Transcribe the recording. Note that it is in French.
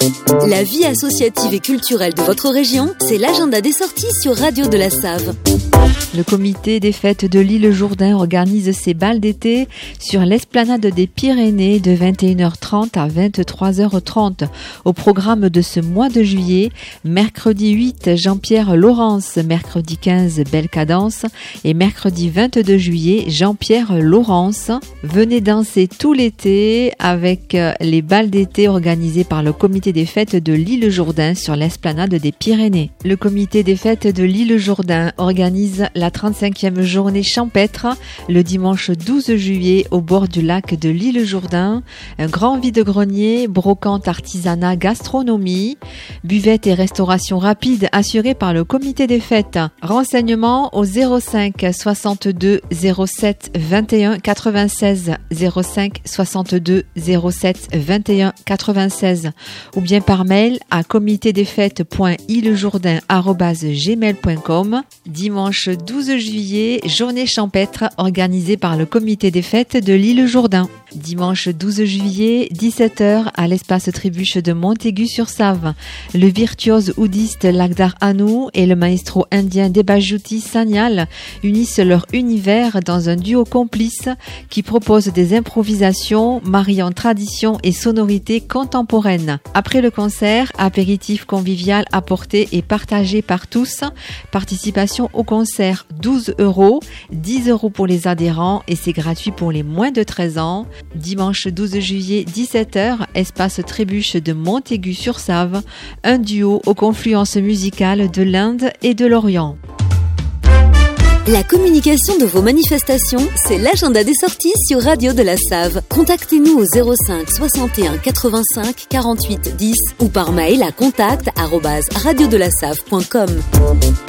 La vie associative et culturelle de votre région, c'est l'agenda des sorties sur Radio de la Save. Le comité des fêtes de l'île Jourdain organise ses bals d'été sur l'esplanade des Pyrénées de 21h30 à 23h30. Au programme de ce mois de juillet, mercredi 8, Jean-Pierre Laurence, mercredi 15, Belle Cadence et mercredi 22 juillet, Jean-Pierre Laurence. Venez danser tout l'été avec les bals d'été organisés par le comité des fêtes de l'île Jourdain sur l'esplanade des Pyrénées. Le comité des fêtes de l'île Jourdain organise la 35e journée champêtre le dimanche 12 juillet au bord du lac de l'île Jourdain. Un grand vide-grenier, brocante, artisanat, gastronomie, buvette et restauration rapide assurée par le comité des fêtes. Renseignements au 05 62 07 21 96 05 62 07 21 96 ou bien par mail à comitédesfêtes.ilejourdain@gmail.com. Dimanche 12 juillet, journée champêtre organisée par le comité des fêtes de l'île Jourdain. Dimanche 12 juillet, 17h à l'espace Trébuche de Montaigu-sur-Save. Le virtuose oudiste Lagdar Hanou et le maestro indien Debajouti Sanyal unissent leur univers dans un duo complice qui propose des improvisations mariant tradition et sonorité contemporaine. Après le concert, apéritif convivial apporté et partagé par tous. Participation au concert 12 €, 10 € pour les adhérents et c'est gratuit pour les moins de 13 ans. Dimanche 12 juillet, 17h, espace Trébuche de Montaigu-sur-Save, un duo aux confluences musicales de l'Inde et de l'Orient. La communication de vos manifestations, c'est l'agenda des sorties sur Radio de la Save. Contactez-nous au 05 61 85 48 10 ou par mail à contact@radiodelasave.com.